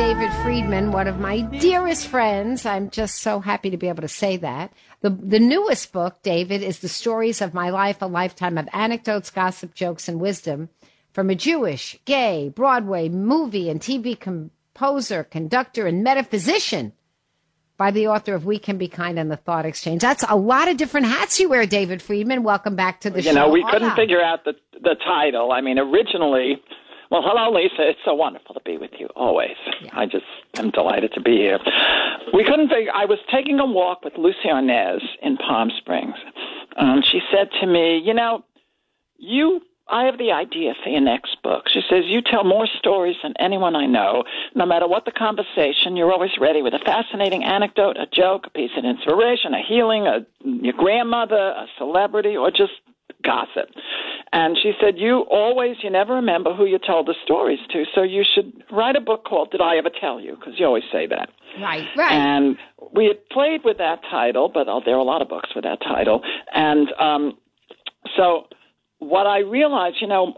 David Friedman, one of my dearest friends. I'm just so happy to be able to say that. The newest book, David, is The Stories of My Life, a Lifetime of Anecdotes, Gossip, Jokes, and Wisdom from a Jewish, gay, Broadway, movie, and TV composer, conductor, and metaphysician, by the author of We Can Be Kind and The Thought Exchange. That's a lot of different hats you wear, David Friedman. Welcome back to the show. You know, we couldn't figure out the title. I mean, originally, well, hello, Lisa. It's so wonderful to be with you, always. Yeah. I just am delighted to be here. We couldn't figure, I was taking a walk with Lucy Arnaz in Palm Springs. She said to me, you know, I have the idea for your next book. She says, you tell more stories than anyone I know. No matter what the conversation, you're always ready with a fascinating anecdote, a joke, a piece of inspiration, a healing, your grandmother, a celebrity, or just gossip. And she said, you never remember who you told the stories to, so you should write a book called Did I Ever Tell You? Because you always say that. Right. And we had played with that title, but there are a lot of books with that title. And so what I realized, you know,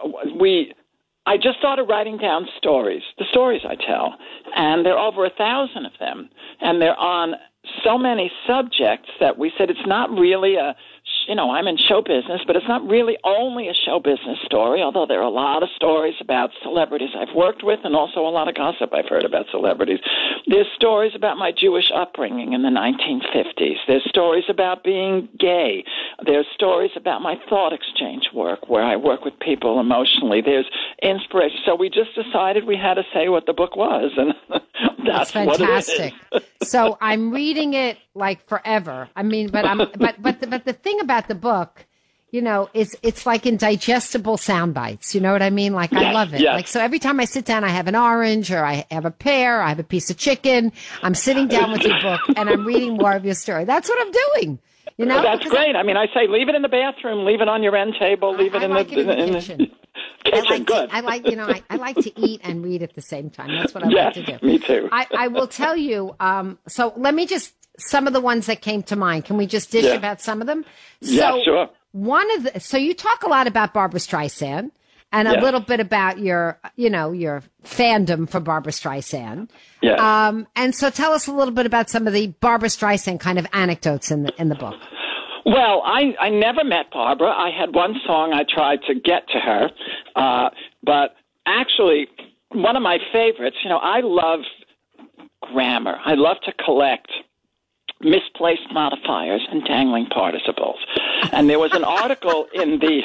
I just started writing down stories, the stories I tell, and there are over 1,000 of them, and they're on so many subjects that we said it's not really I'm in show business, but it's not really only a show business story, although there are a lot of stories about celebrities I've worked with and also a lot of gossip I've heard about celebrities. There's stories about my Jewish upbringing in the 1950s. There's stories about being gay. There's stories about my thought exchange work, where I work with people emotionally. There's inspiration. So we just decided we had to say what the book was, and that's fantastic. What it is. So I'm reading it like forever. I mean, but the thing about the book, you know, it's like in digestible sound bites. You know what I mean? Like, I love it. Yes. Like, so every time I sit down, I have an orange, or I have a pear, I have a piece of chicken. I'm sitting down with your book and I'm reading more of your story. That's what I'm doing. You know, that's great. I mean, I say leave it in the bathroom, leave it on your end table, leave it in the kitchen. kitchen. Good. I like to eat and read at the same time. That's what I like to do. Me too. I will tell you. So let me just, some of the ones that came to mind. Can we just dish about some of them? Yeah, sure. So you talk a lot about Barbra Streisand and a little bit about your fandom for Barbra Streisand. Yeah. And so tell us a little bit about some of the Barbra Streisand kind of anecdotes in the book. Well, I never met Barbara. I had one song I tried to get to her, but actually one of my favorites, you know, I love grammar. I love to collect misplaced modifiers and dangling participles. And there was an article in the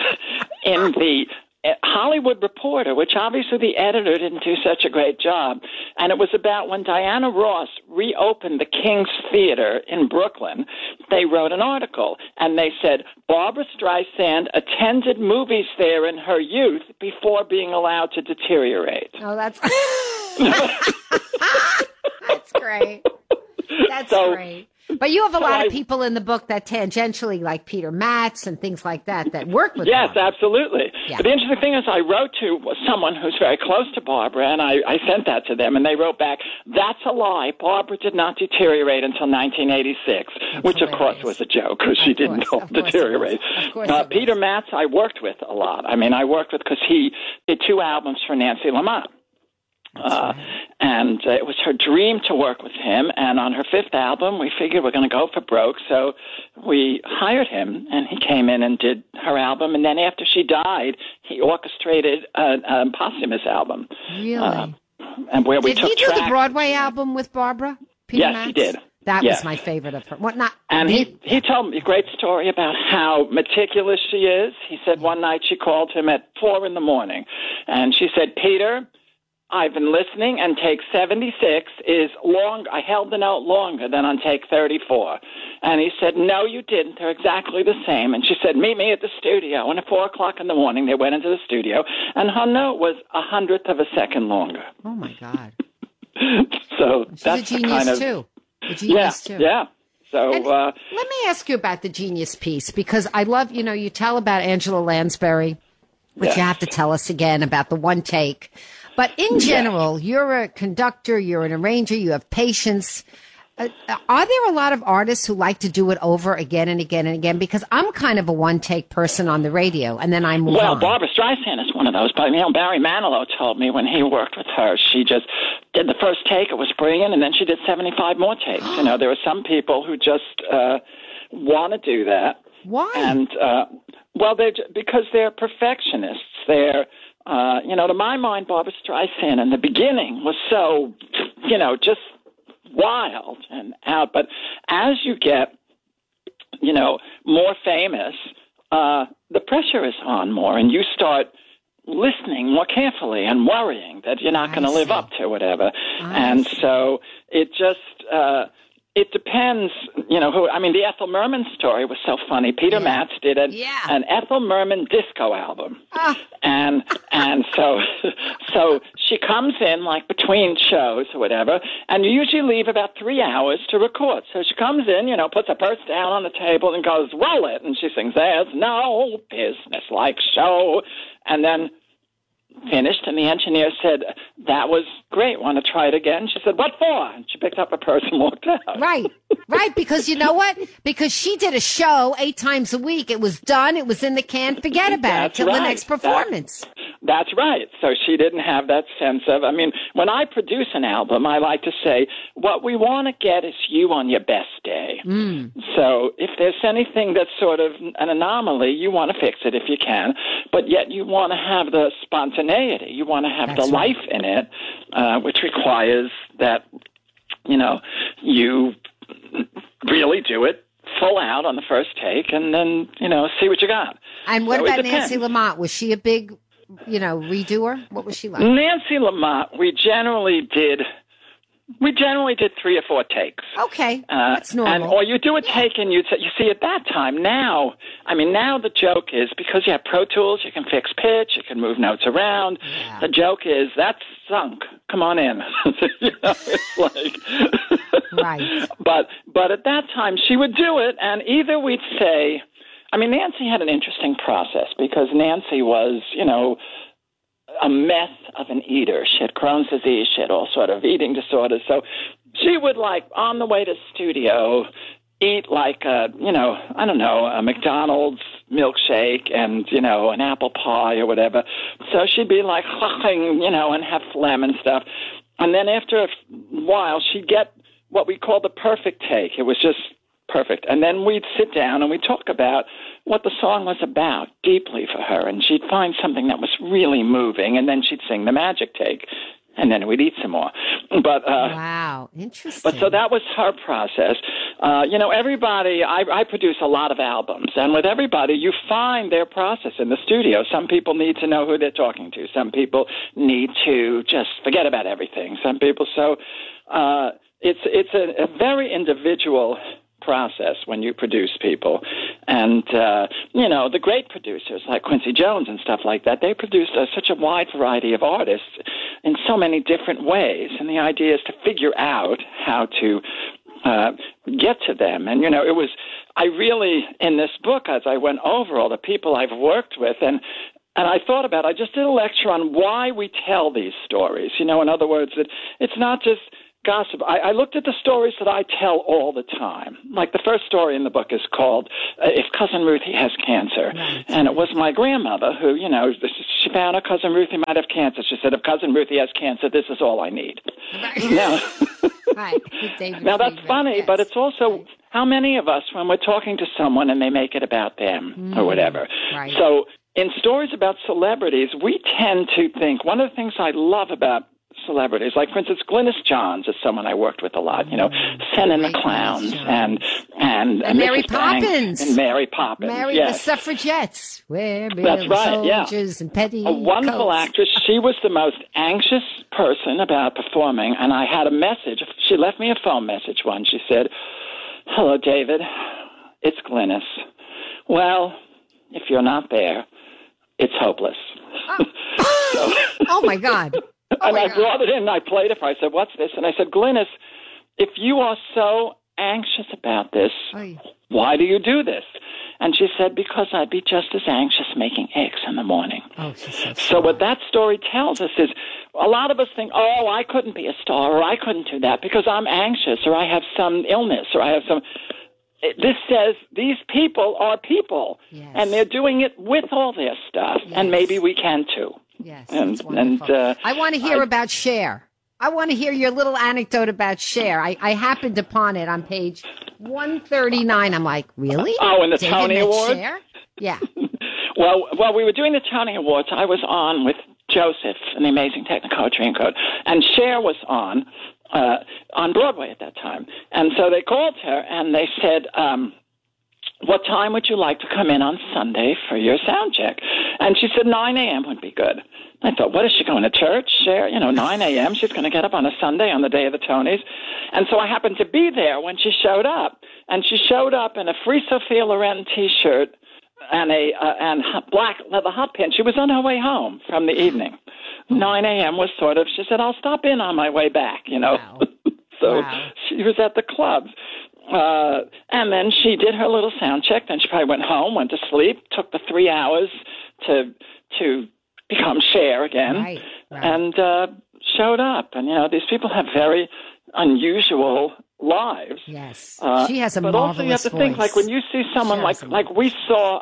Hollywood Reporter, which obviously the editor didn't do such a great job, and it was about when Diana Ross reopened the King's Theater in Brooklyn. They wrote an article, and they said, Barbra Streisand attended movies there in her youth before being allowed to deteriorate. Oh, that's that's great. That's great. But you have a lot of people in the book that tangentially, like Peter Matz and things like that work with Yes, Barbara. Absolutely. Yeah. But the interesting thing is I wrote to someone who's very close to Barbara, and I sent that to them, and they wrote back, that's a lie. Barbara did not deteriorate until 1986, which, of course, was a joke because she didn't deteriorate. Peter Matz I worked with a lot. I mean, I worked with because he did 2 albums for Nancy Lamont. And it was her dream to work with him. And on her 5th album, we figured we're going to go for broke. So we hired him, and he came in and did her album. And then after she died, he orchestrated a posthumous album. Really? And where we did took he do tracks. the Broadway album with Barbara? Yes, Matz? He did. That was my favorite of her. And he told me a great story about how meticulous she is. He said one night she called him at 4 a.m, and she said, Peter, I've been listening, and take 76 is long. I held the note longer than on take 34. And he said, no, you didn't. They're exactly the same. And she said, meet me at the studio. And at 4 o'clock in the morning, they went into the studio, and her note was 100th of a second longer. Oh, my God. So she's that's a genius, kind of, too. A genius, too. Yeah. So let me ask you about the genius piece, because I love, you tell about Angela Lansbury, which you have to tell us again about the one take. But in general, you're a conductor, you're an arranger, you have patience. Are there a lot of artists who like to do it over again and again and again? Because I'm kind of a one-take person on the radio, and then I move on. Well, Barbara Streisand is one of those. But, Barry Manilow told me when he worked with her, she just did the first take. It was brilliant, and then she did 75 more takes. There are some people who just want to do that. Why? And, because they're perfectionists. They're, to my mind, Barbara Streisand in the beginning was so, just wild and out. But as you get, more famous, the pressure is on more, and you start listening more carefully and worrying that you're not going to live up to whatever. And so it just, it depends, the Ethel Merman story was so funny. Peter Matz did an Ethel Merman disco album. And so she comes in like between shows or whatever, and you usually leave about 3 hours to record. So she comes in, puts her purse down on the table and goes, roll it. And she sings, there's no business like show. And then finished, and the engineer said, that was great, want to try it again? She said, what for? And she picked up her purse and walked out. Right, because you know what? Because she did a show 8 times a week. It was done, it was in the can, forget about it till the next performance. That's right. So she didn't have that sense of, when I produce an album, I like to say, what we want to get is you on your best day. So if there's anything that's sort of an anomaly, you want to fix it if you can, but yet you want to have the spontaneity. You want to have the life in it, which requires that, you really do it full out on the first take and then, see what you got. And what about Nancy Lamont? Was she a big, redoer? What was she like? Nancy Lamont, we generally did 3 or 4 takes. Okay, that's normal. Or you do a take and you see at that time, now the joke is because you have Pro Tools, you can fix pitch, you can move notes around. Yeah. The joke is, that's sunk. Come on in. It's like... Right. But at that time, she would do it, and either we'd say... Nancy had an interesting process because Nancy was, a mess of an eater. She had Crohn's disease. She had all sort of eating disorders. So she would, on the way to studio, eat a McDonald's milkshake and, an apple pie or whatever. So she'd be and have phlegm and stuff. And then after a while, she'd get what we call the perfect take. It was just perfect. And then we'd sit down and we'd talk about what the song was about deeply for her. And she'd find something that was really moving, and then she'd sing the magic take. And then we'd eat some more. But wow, interesting. But so that was her process. Everybody, I produce a lot of albums, and with everybody, you find their process in the studio. Some people need to know who they're talking to. Some people need to just forget about everything. Some people, it's a very individual process when you produce people. And, the great producers like Quincy Jones and stuff like that, they produced such a wide variety of artists in so many different ways. And the idea is to figure out how to get to them. And, I really, in this book, as I went over all the people I've worked with, and I thought about, I just did a lecture on why we tell these stories. In other words, that it's not just gossip. I looked at the stories that I tell all the time. Like the first story in the book is called If Cousin Ruthie Has Cancer. Right. And it was my grandmother who, she found her Cousin Ruthie might have cancer. She said, if Cousin Ruthie has cancer, this is all I need. Right. Now, right. Now that's funny, but it's also how many of us, when we're talking to someone and they make it about them or whatever. Right. So in stories about celebrities, we tend to think, one of the things I love about celebrities, like, for instance, Glynis Johns is someone I worked with a lot, Sen and the Clowns, and Mary Poppins. And Mary Poppins, the suffragettes. That's right, soldiers and petty a wonderful coats. actress. She was the most anxious person about performing, and I had a message. She left me a phone message once. She said, hello, David. It's Glynis. Well, if you're not there, it's hopeless. Oh, my God. And I brought it in, and I played it for her. I said, what's this? And I said, Glynis, if you are so anxious about this, why do you do this? And she said, because I'd be just as anxious making eggs in the morning. Oh, she's so So what that story tells us is a lot of us think, oh, I couldn't be a star, or I couldn't do that because I'm anxious, or I have some illness, or I have some... This says these people are people, yes. and they're doing it with all their stuff, yes. and maybe we can too. Yes, and I want to hear about Cher. I want to hear your little anecdote about Cher. I happened upon it on page 139. I'm like, really? Oh, in the David Tony Awards? Cher? Yeah. Well, we were doing the Tony Awards. I was on with Joseph in the Amazing Technicolor Dreamcoat, and Cher was on Broadway at that time. And so they called her and they said, what time would you like to come in on Sunday for your sound check? And she said 9 a.m. would be good. I thought, what is she going to church? Cher, 9 a.m. She's going to get up on a Sunday on the day of the Tonys. And so I happened to be there when she showed up. And she showed up in a Free Sophia Loren T-shirt and a black leather hot pin. She was on her way home from the evening. 9 a.m. was sort of, she said, I'll stop in on my way back, Wow. So wow. She was at the clubs. And then she did her little sound check. Then she probably went home, went to sleep, took the 3 hours to become Cher again, right. and showed up. And, these people have very unusual lives. Yes. She has a but marvelous also you have to voice. think, like when you see someone like we saw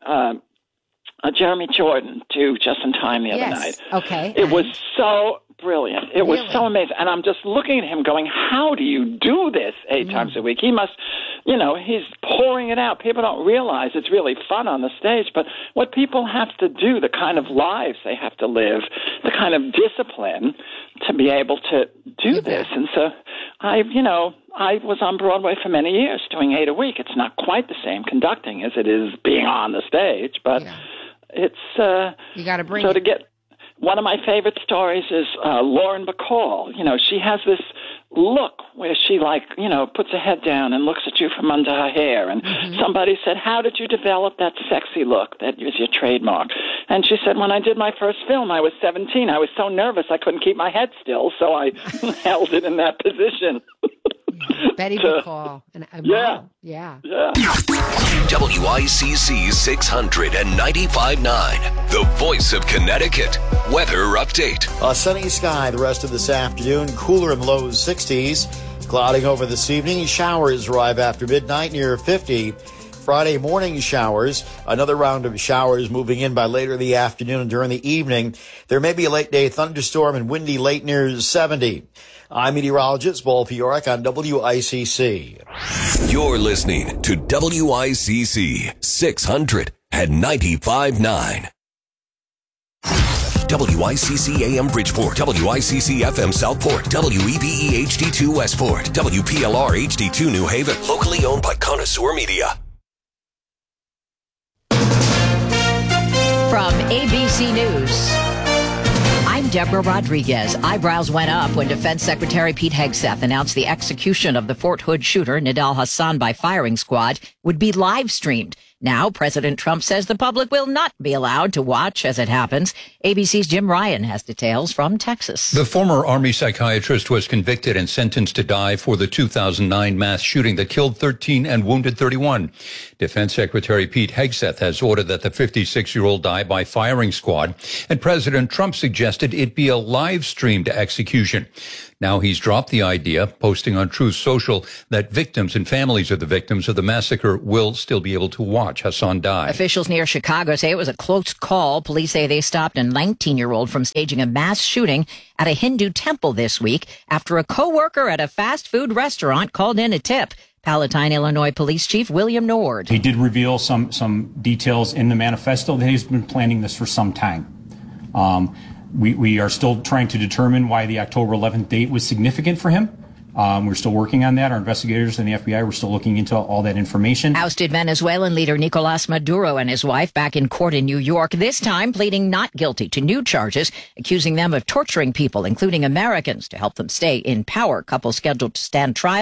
Jeremy Jordan do Just in Time the other night. Okay. It was so brilliant. It was Really? so amazing. And I'm just looking at him going, how do you do this 8 times a week? He must, he's pouring it out. People don't realize it's really fun on the stage, but what people have to do, the kind of lives they have to live, the kind of discipline to be able to do this. And so I was on Broadway for many years doing 8 a week. It's not quite the same conducting as it is being on the stage, but it's you got to bring so it. to get one of my favorite stories is Lauren Bacall. She has this look where she puts her head down and looks at you from under her hair. And somebody said, how did you develop that sexy look that is your trademark? And she said, when I did my first film, I was 17. I was so nervous I couldn't keep my head still, so I held it in that position. Betty Bacall. Yeah. WICC 600 and 95.9, the voice of Connecticut. Weather update. A sunny sky the rest of this afternoon, cooler in low 60s. Clouding over this evening. Showers arrive after midnight near 50. Friday morning showers. Another round of showers moving in by later in the afternoon and during the evening. There may be a late day thunderstorm and windy late near 70. I'm meteorologist Paul Fioric on WICC. You're listening to WICC 600 and 95.9. WICC AM Bridgeport, WICC FM Southport, WEBE HD2 Westport, WPLR HD2 New Haven, locally owned by Connoisseur Media. From ABC News, I'm Deborah Rodriguez. Eyebrows went up when Defense Secretary Pete Hegseth announced the execution of the Fort Hood shooter, Nidal Hassan, by firing squad would be live streamed. Now, President Trump says the public will not be allowed to watch as it happens. ABC's Jim Ryan has details from Texas. The former Army psychiatrist was convicted and sentenced to die for the 2009 mass shooting that killed 13 and wounded 31. Defense Secretary Pete Hegseth has ordered that the 56-year-old die by firing squad, and President Trump suggested it be a live-streamed execution. Now he's dropped the idea, posting on Truth Social that victims and families of the victims of the massacre will still be able to watch Hassan die. Officials near Chicago say it was a close call. Police say they stopped a 19-year-old from staging a mass shooting at a Hindu temple this week after a co-worker at a fast food restaurant called in a tip. Palatine, Illinois Police Chief William Nord. He did reveal some details in the manifesto that he's been planning this for some time. We are still trying to determine why the October 11th date was significant for him. We're still working on that. Our investigators and the FBI, we're still looking into all that information. Ousted Venezuelan leader Nicolas Maduro and his wife back in court in New York, this time pleading not guilty to new charges, accusing them of torturing people, including Americans, to help them stay in power. Couple scheduled to stand trial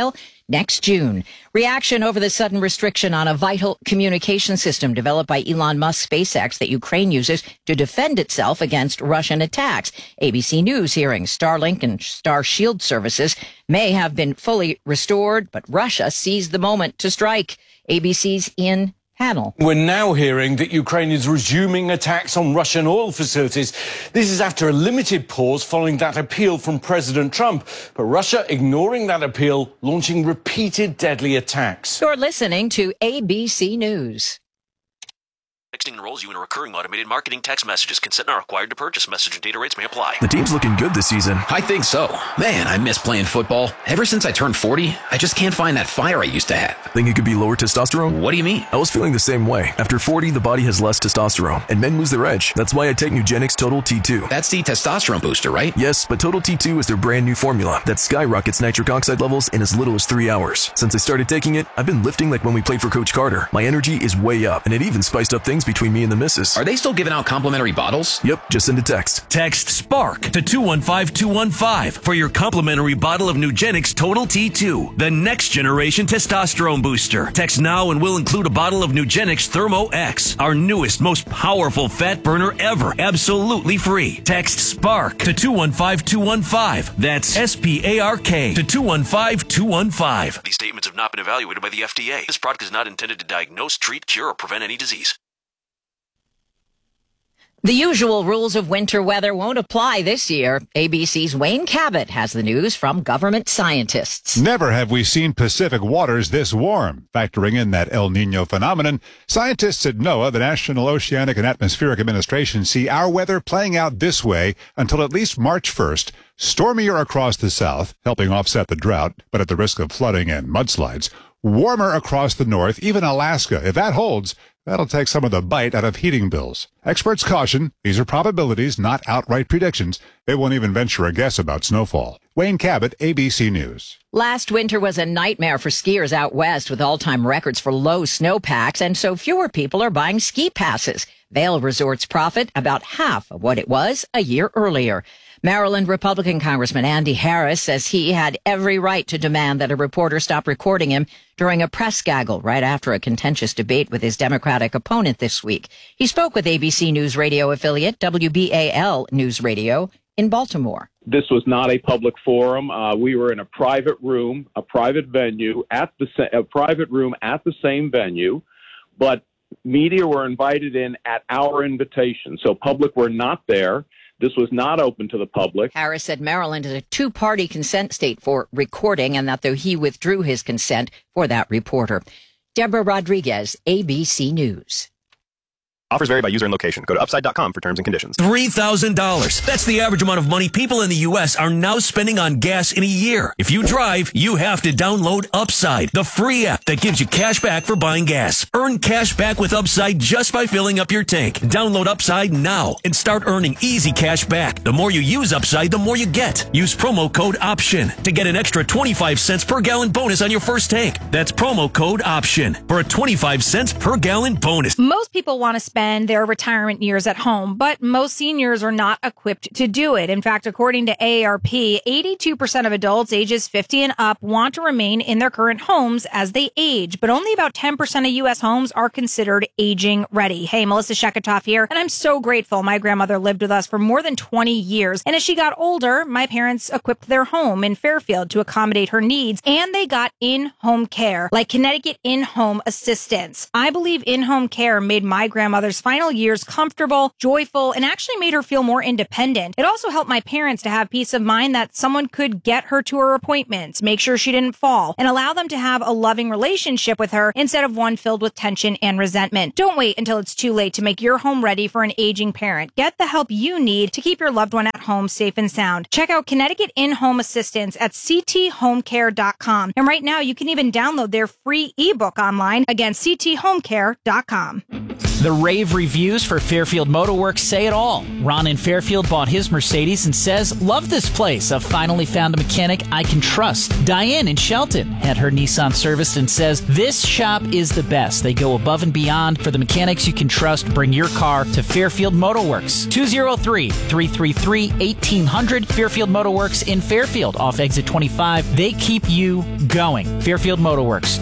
next June. Reaction over the sudden restriction on a vital communication system developed by Elon Musk's SpaceX that Ukraine uses to defend itself against Russian attacks. ABC News hearing Starlink and Starshield services may have been fully restored, but Russia seized the moment to strike. ABC's Ian Panel. We're now hearing that Ukraine is resuming attacks on Russian oil facilities. This is after a limited pause following that appeal from President Trump. But Russia, ignoring that appeal, launching repeated deadly attacks. You're listening to ABC News. Texting enrolls you in a recurring automated marketing text messages. Consent not required to purchase. Message and data rates may apply. The team's looking good this season. I think so. Man, I miss playing football. Ever since I turned 40, I just can't find that fire I used to have. Think it could be lower testosterone? What do you mean? I was feeling the same way. After 40, the body has less testosterone, and men lose their edge. That's why I take Nugenix Total T2. That's the testosterone booster, right? Yes, but Total T2 is their brand new formula that skyrockets nitric oxide levels in as little as 3 hours. Since I started taking it, I've been lifting like when we played for Coach Carter. My energy is way up, and it even spiced up things between me and the missus. Are they still giving out complimentary bottles? Yep, just send a text. Text SPARK to 215-215 for your complimentary bottle of Nugenix Total T2, the next generation testosterone booster. Text now and we'll include a bottle of Nugenix Thermo X, our newest, most powerful fat burner ever, absolutely free. Text SPARK to 215-215. That's SPARK to 215-215. These statements have not been evaluated by the FDA. This product is not intended to diagnose, treat, cure, or prevent any disease. The usual rules of winter weather won't apply this year. ABC's Wayne Cabot has the news from government scientists. Never have we seen Pacific waters this warm. Factoring in that El Nino phenomenon, scientists at NOAA, the National Oceanic and Atmospheric Administration, see our weather playing out this way until at least March 1st. Stormier across the south, helping offset the drought, but at the risk of flooding and mudslides. Warmer across the north, even Alaska. If that holds, that'll take some of the bite out of heating bills. Experts caution, these are probabilities, not outright predictions. They won't even venture a guess about snowfall. Wayne Cabot, ABC News. Last winter was a nightmare for skiers out west with all-time records for low snowpacks, and so fewer people are buying ski passes. Vail Resorts profit about half of what it was a year earlier. Maryland Republican Congressman Andy Harris says he had every right to demand that a reporter stop recording him during a press gaggle right after a contentious debate with his Democratic opponent this week. He spoke with ABC News Radio affiliate WBAL News Radio in Baltimore. This was not a public forum. We were in a private room, a private venue at the same venue, but media were invited in at our invitation. So public were not there. This was not open to the public. Harris said Maryland is a two-party consent state for recording, and that though he withdrew his consent for that reporter. Deborah Rodriguez, ABC News. Offers vary by user and location. Go to upside.com for terms and conditions. $3,000. That's the average amount of money people in the U.S. are now spending on gas in a year. If you drive, you have to download Upside, the free app that gives you cash back for buying gas. Earn cash back with Upside just by filling up your tank. Download Upside now and start earning easy cash back. The more you use Upside, the more you get. Use promo code OPTION to get an extra 25 cents per gallon bonus on your first tank. That's promo code OPTION for a 25 cents per gallon bonus. Most people want to spend their retirement years at home, but most seniors are not equipped to do it. In fact, according to AARP, 82% of adults ages 50 and up want to remain in their current homes as they age, but only about 10% of U.S. homes are considered aging ready. Hey, Melissa Sheketoff here, and I'm so grateful. My grandmother lived with us for more than 20 years, and as she got older, my parents equipped their home in Fairfield to accommodate her needs, and they got in-home care, like Connecticut In-Home Assistance. I believe in-home care made my grandmother's final years comfortable, joyful, and actually made her feel more independent. It also helped my parents to have peace of mind that someone could get her to her appointments, make sure she didn't fall, and allow them to have a loving relationship with her instead of one filled with tension and resentment. Don't wait until it's too late to make your home ready for an aging parent. Get the help you need to keep your loved one at home safe and sound. Check out Connecticut In-Home Assistance at cthomecare.com. And right now, you can even download their free ebook online. Again, cthomecare.com. The rave reviews for Fairfield Motorworks say it all. Ron in Fairfield bought his Mercedes and says, "Love this place. I've finally found a mechanic I can trust." Diane in Shelton had her Nissan serviced and says, "This shop is the best. They go above and beyond for the mechanics you can trust. Bring your car to Fairfield Motorworks." 203-333-1800. Fairfield Motorworks in Fairfield off exit 25. They keep you going. Fairfield Motorworks,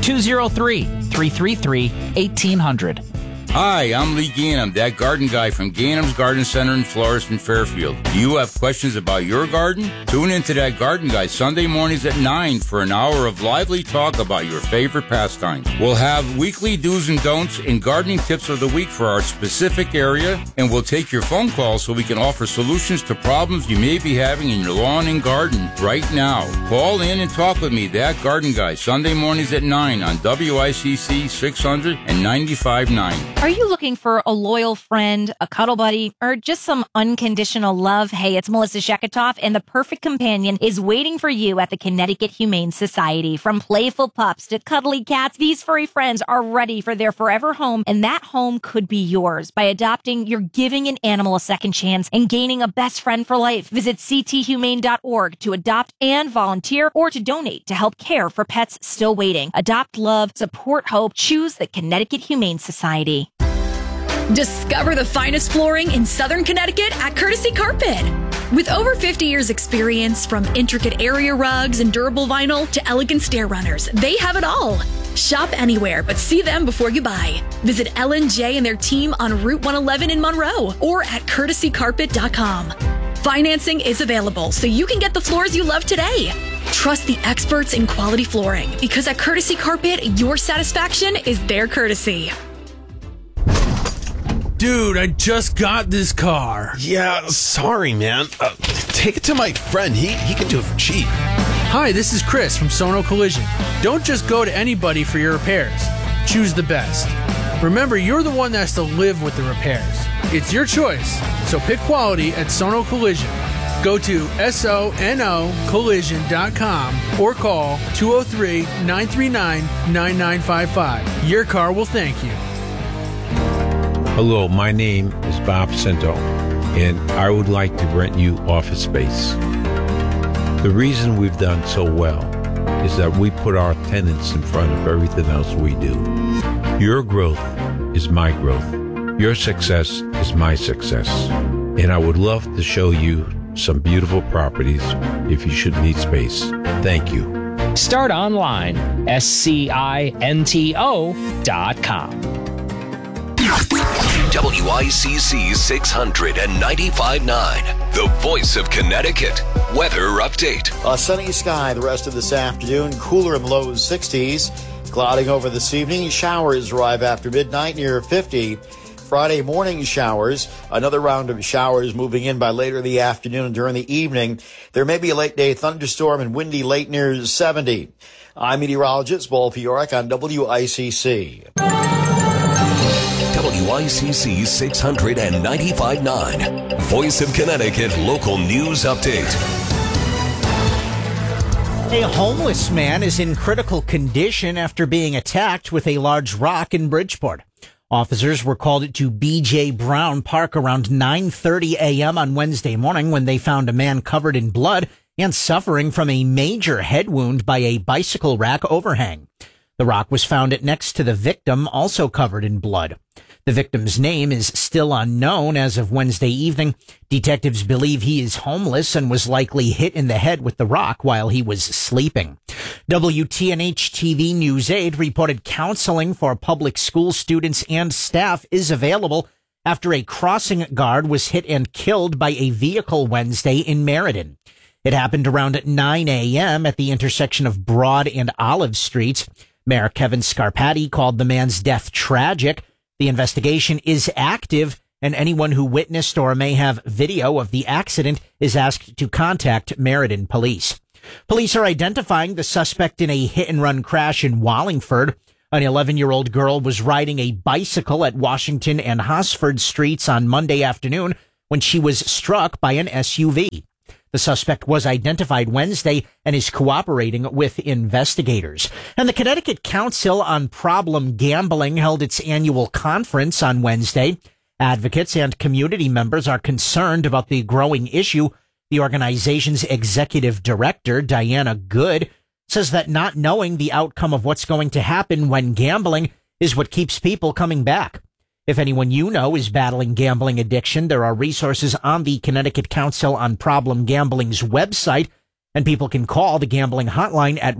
203-333-1800. Hi, I'm Lee Gainham, that garden guy from Gainham's Garden Center and Florist in Fairfield. Do you have questions about your garden? Tune into that garden guy Sunday mornings at 9 for an hour of lively talk about your favorite pastimes. We'll have weekly do's and don'ts and gardening tips of the week for our specific area, and we'll take your phone calls so we can offer solutions to problems you may be having in your lawn and garden right now. Call in and talk with me, that garden guy, Sunday mornings at 9 on WICC 600 and 95.9. Are you looking for a loyal friend, a cuddle buddy, or just some unconditional love? Hey, it's Melissa Sheketoff, and the perfect companion is waiting for you at the Connecticut Humane Society. From playful pups to cuddly cats, these furry friends are ready for their forever home, and that home could be yours. By adopting, you're giving an animal a second chance and gaining a best friend for life. Visit cthumane.org to adopt and volunteer, or to donate to help care for pets still waiting. Adopt love, support hope, choose the Connecticut Humane Society. Discover the finest flooring in Southern Connecticut at Courtesy Carpet. With over 50 years experience, from intricate area rugs and durable vinyl to elegant stair runners, they have it all. Shop anywhere, but see them before you buy. Visit Ellen J and their team on Route 111 in Monroe or at courtesycarpet.com. Financing is available, so you can get the floors you love today. Trust the experts in quality flooring, because at Courtesy Carpet, your satisfaction is their courtesy. Dude, I just got this car. Yeah, sorry, man. Take it to my friend. He can do it for cheap. Hi, this is Chris from Sono Collision. Don't just go to anybody for your repairs. Choose the best. Remember, you're the one that has to live with the repairs. It's your choice, so pick quality at Sono Collision. Go to sonocollision.com or call 203-939-9955. Your car will thank you. Hello, my name is Bob Cinto, and I would like to rent you office space. The reason we've done so well is that we put our tenants in front of everything else we do. Your growth is my growth. Your success is my success. And I would love to show you some beautiful properties if you should need space. Thank you. Start online, SCINTO.com. WICC 695.9, the voice of Connecticut. Weather update. A sunny sky the rest of this afternoon. Cooler in low 60s. Clouding over this evening. Showers arrive after midnight near 50. Friday morning showers. Another round of showers moving in by later in the afternoon and during the evening. There may be a late day thunderstorm and windy late near 70. I'm meteorologist Paul Fioric on WICC. WICC 695.9, Voice of Connecticut Local News Update. A homeless man is in critical condition after being attacked with a large rock in Bridgeport. Officers were called to B.J. Brown Park around 9:30 a.m. on Wednesday morning when they found a man covered in blood and suffering from a major head wound by a bicycle rack overhang. The rock was found next to the victim, also covered in blood. The victim's name is still unknown as of Wednesday evening. Detectives believe he is homeless and was likely hit in the head with the rock while he was sleeping. WTNH-TV News 8 reported counseling for public school students and staff is available after a crossing guard was hit and killed by a vehicle Wednesday in Meriden. It happened around 9 a.m. at the intersection of Broad and Olive Streets. Mayor Kevin Scarpati called the man's death tragic. The investigation is active, and anyone who witnessed or may have video of the accident is asked to contact Meriden Police. Police are identifying the suspect in a hit-and-run crash in Wallingford. An 11-year-old girl was riding a bicycle at Washington and Hosford Streets on Monday afternoon when she was struck by an SUV. The suspect was identified Wednesday and is cooperating with investigators. And the Connecticut Council on Problem Gambling held its annual conference on Wednesday. Advocates and community members are concerned about the growing issue. The organization's executive director, Diana Good, says that not knowing the outcome of what's going to happen when gambling is what keeps people coming back. If anyone you know is battling gambling addiction, there are resources on the Connecticut Council on Problem Gambling's website. And people can call the gambling hotline at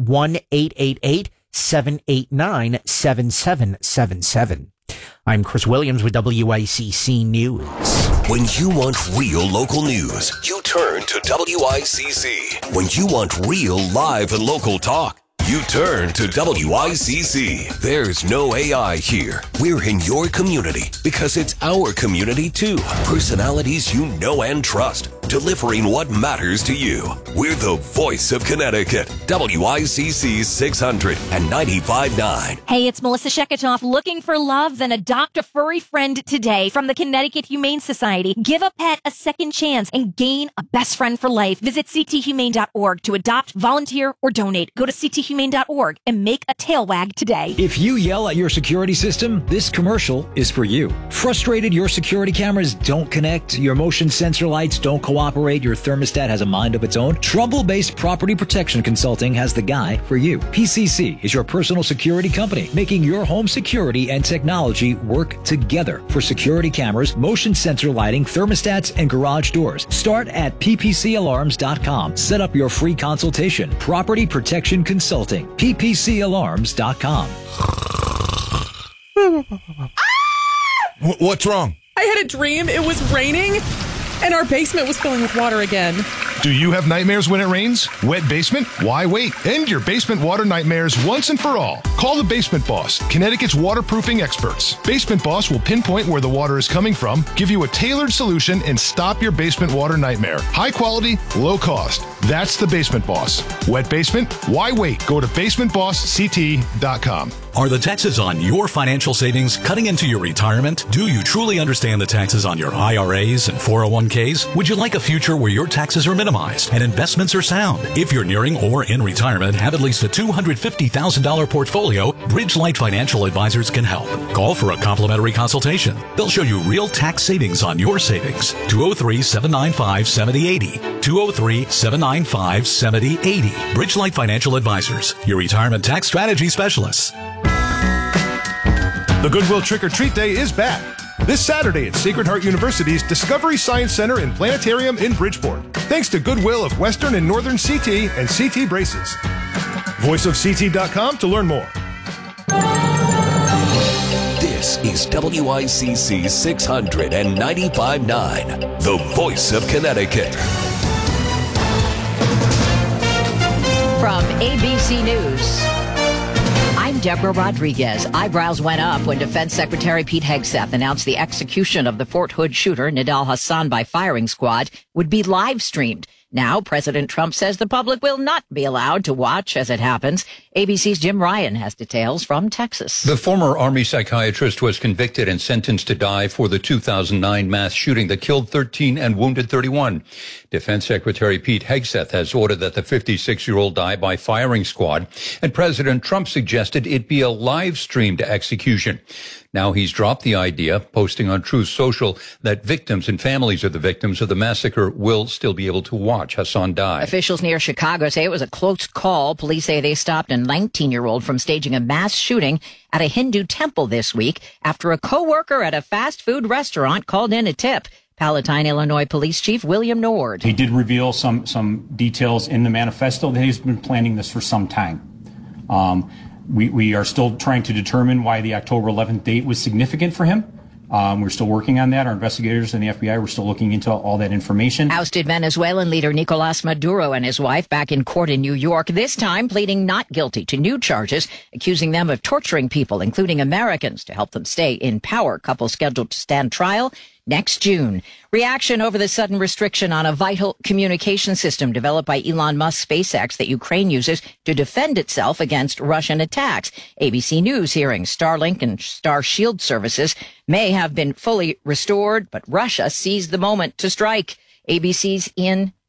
1-888-789-7777. I'm Chris Williams with WICC News. When you want real local news, you turn to WICC. When you want real live and local talk, you turn to WICC. There's no AI here. We're in your community because it's our community too. Personalities you know and trust, delivering what matters to you. We're the voice of Connecticut. WICC 600 and 95.9. Hey, it's Melissa Sheketoff. Looking for love? Then adopt a furry friend today from the Connecticut Humane Society. Give a pet a second chance and gain a best friend for life. Visit cthumane.org to adopt, volunteer, or donate. Go to cthumane.org and make a tail wag today. If you yell at your security system, this commercial is for you. Frustrated your security cameras don't connect, your motion sensor lights don't cooperate, your thermostat has a mind of its own? Trouble-Based Property Protection Consulting has the guy for you. PCC is your personal security company, making your home security and technology work together for security cameras, motion sensor lighting, thermostats, and garage doors. Start at ppcalarms.com. Set up your free consultation. Property Protection Consulting. ppcalarms.com. What's wrong? I had a dream. It was raining, and our basement was filling with water again. Do you have nightmares when it rains? Wet basement? Why wait? End your basement water nightmares once and for all. Call the Basement Boss, Connecticut's waterproofing experts. Basement Boss will pinpoint where the water is coming from, give you a tailored solution, and stop your basement water nightmare. High quality, low cost. That's the Basement Boss. Wet basement? Why wait? Go to basementbossct.com. Are the taxes on your financial savings cutting into your retirement? Do you truly understand the taxes on your IRAs and 401ks? Would you like a future where your taxes are minimized and investments are sound? If you're nearing or in retirement, have at least a $250,000 portfolio, Bridgelight Financial Advisors can help. Call for a complimentary consultation. They'll show you real tax savings on your savings. 203-795-7080. 203-795-7080. Bridgelight Financial Advisors, your retirement tax strategy specialists. The Goodwill Trick or Treat Day is back. This Saturday at Sacred Heart University's Discovery Science Center and Planetarium in Bridgeport. Thanks to Goodwill of Western and Northern CT and CT Braces. VoiceofCT.com to learn more. This is WICC 600 and 95.9, the voice of Connecticut. From ABC News, I'm Deborah Rodriguez. Eyebrows went up when Defense Secretary Pete Hegseth announced the execution of the Fort Hood shooter, Nidal Hasan, by firing squad would be live streamed. Now, President Trump says the public will not be allowed to watch as it happens. ABC's Jim Ryan has details from Texas. The former Army psychiatrist was convicted and sentenced to die for the 2009 mass shooting that killed 13 and wounded 31. Defense Secretary Pete Hegseth has ordered that the 56-year-old die by firing squad, and President Trump suggested it be a live-streamed execution. Now he's dropped the idea, posting on Truth Social that victims and families of the victims of the massacre will still be able to watch Hasan die. Officials near Chicago say it was a close call. Police say they stopped a 19-year-old from staging a mass shooting at a Hindu temple this week after a co-worker at a fast food restaurant called in a tip. Palatine, Illinois Police Chief William Nord. He did reveal some details in the manifesto that he's been planning this for some time. We are still trying to determine why the October 11th date was significant for him. We're still working on that. Our investigators and the FBI were still looking into all that information. Ousted Venezuelan leader Nicolas Maduro and his wife back in court in New York, this time pleading not guilty to new charges, accusing them of torturing people, including Americans, to help them stay in power. Couple scheduled to stand trial next June. Reaction over the sudden restriction on a vital communication system developed by Elon Musk's SpaceX that Ukraine uses to defend itself against Russian attacks. ABC News hearing Starlink and Starshield services may have been fully restored, but Russia seized the moment to strike. ABC's Ian